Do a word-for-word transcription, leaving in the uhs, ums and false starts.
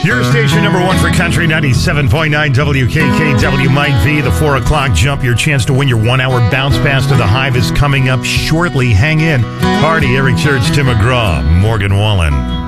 Your station number one for country, ninety-seven point nine W K K W Mike V. The four o'clock jump. Your chance to win your one-hour bounce pass to the Hive is coming up shortly. Hang in. Hardy, Eric Church, Tim McGraw, Morgan Wallen.